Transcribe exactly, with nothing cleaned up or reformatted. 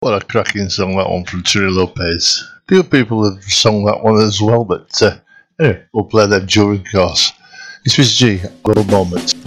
What a cracking song, that one from Trini Lopez. The other people have sung that one as well, but uh, anyway, we'll play that during course. This was G, Gold Moments.